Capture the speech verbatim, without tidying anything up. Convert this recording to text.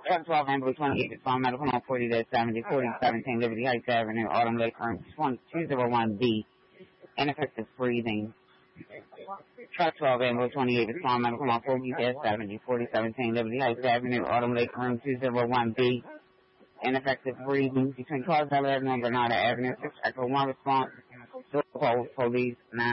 Truck twelve, ambulance twenty-eight, respond medical on forty seventy, forty seventeen Liberty Heights Avenue, Autumn Lake, room two oh one B, ineffective breathing. Truck twelve, ambulance twenty-eight, respond medical on forty seventy, forty seventeen Liberty Heights Avenue, Autumn Lake, room two oh one B, ineffective breathing between Carsville Avenue and Bernardo Avenue. six Echo one response, call police nine